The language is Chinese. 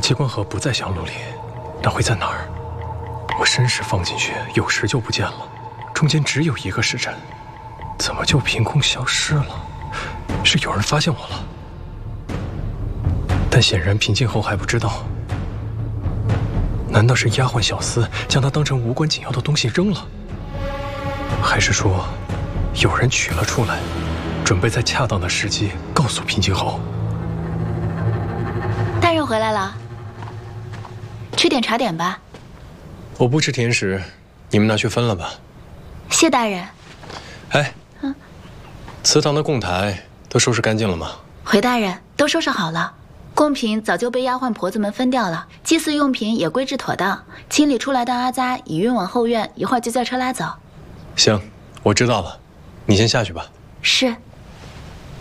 激光盒不在香炉里，那会在哪儿？我伸手放进去，有时就不见了，中间只有一个时辰，怎么就凭空消失了？是有人发现我了？但显然平静后还不知道。难道是丫鬟小厮将它当成无关紧要的东西扔了？还是说，有人取了出来，准备在恰当的时机告诉平静后？ 大人回来了，吃点茶点吧。 我不吃甜食，你们拿去分了吧。 谢大人。 哎，祠堂的供台都收拾干净了吗？ 回大人，都收拾好了。贡品早就被丫鬟婆子们分掉了，祭祀用品也归置妥当，清理出来的阿扎已运往后院，一会儿就叫车拉走。 行，我知道了，你先下去吧。 是。